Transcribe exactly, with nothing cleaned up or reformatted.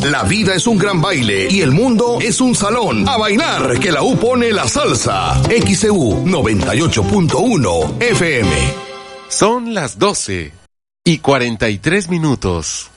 La vida es un gran baile y el mundo es un salón. A bailar, que la U pone la salsa. X C U noventa y ocho punto uno F M. Son las doce y cuarenta y tres minutos.